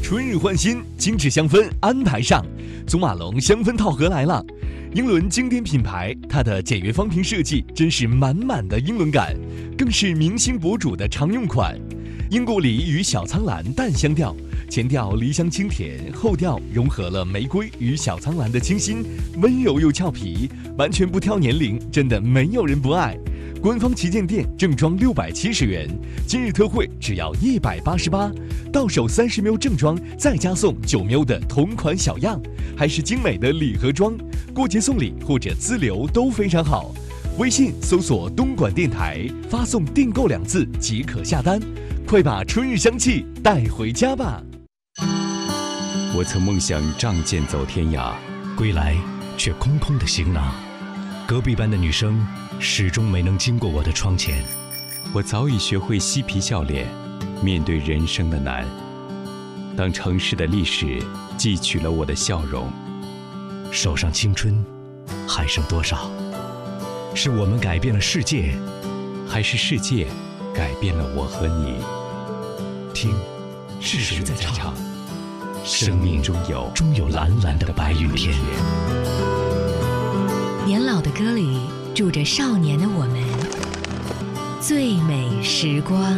春日换新，精致香氛安排上，祖马龙香氛套盒来了。英伦经典品牌，它的简约方瓶设计真是满满的英伦感，更是明星博主的常用款。英国梨与小苍兰淡香调，前调梨香清甜，后调融合了玫瑰与小苍兰的清新，温柔又俏皮，完全不挑年龄，真的没有人不爱。官方旗舰店正装670元，今日特惠只要188，到手30ml正装，再加送9ml的同款小样，还是精美的礼盒装，过节送礼或者自留都非常好。微信搜索东莞电台，发送订购2字即可下单，快把春日香气带回家吧。 我曾梦想仗剑走天涯， 归来却空空的行囊，隔壁班的女生始终没能经过我的窗前。 我早已学会嬉皮笑脸，面对人生的难。当城市的历史汲取了我的笑容， 手上青春还剩多少？是我们改变了世界， 还是世界改变了我和你？ 听，是谁在唱？生命中有蓝蓝的白云天。 年老的歌里住着少年的我们，最美时光。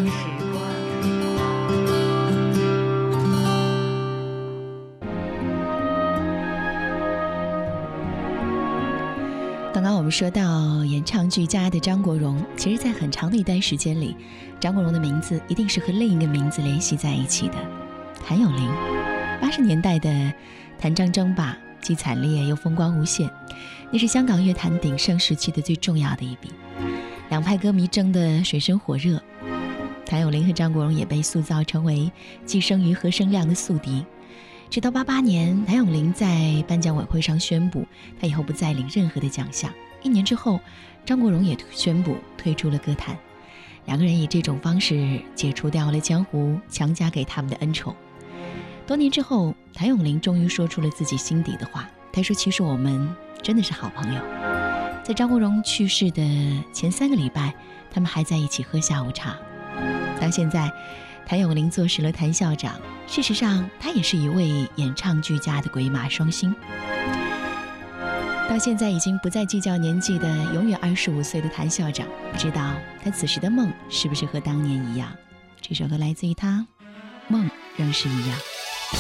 刚刚我们说到演唱俱佳的张国荣，其实在很长的一段时间里，张国荣的名字一定是和另一个名字联系在一起的，谭咏麟。80年代的谭张争霸既惨烈又风光无限，那是香港乐坛鼎盛时期的最重要的一笔，两派歌迷争得水深火热。谭咏麟和张国荣也被塑造成为寄生于何生亮的宿敌，直到88年，谭咏麟在颁奖晚会上宣布他以后不再领任何的奖项。1年之后，张国荣也宣布退出了歌坛，两个人以这种方式解除掉了江湖强加给他们的恩宠。多年之后，谭咏麟终于说出了自己心底的话，他说其实我们真的是好朋友。在张国荣去世的前3个礼拜，他们还在一起喝下午茶。到现在，谭咏麟坐实了谭校长，事实上他也是一位演唱俱佳的鬼马双星。到现在已经不再计较年纪的永远25岁的谭校长，不知道他此时的梦是不是和当年一样。这首歌来自于他，梦仍是一样。